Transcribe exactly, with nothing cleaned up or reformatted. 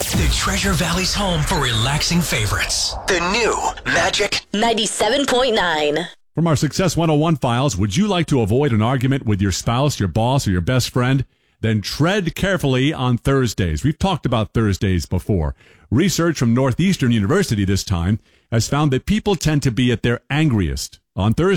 The Treasure Valley's home for relaxing favorites. The new Magic ninety-seven point nine. From our Success one oh one files, would you like to avoid an argument with your spouse, your boss, or your best friend? Then tread carefully on Thursdays. We've talked about Thursdays before. Research from Northeastern University this time has found that people tend to be at their angriest on Thursdays.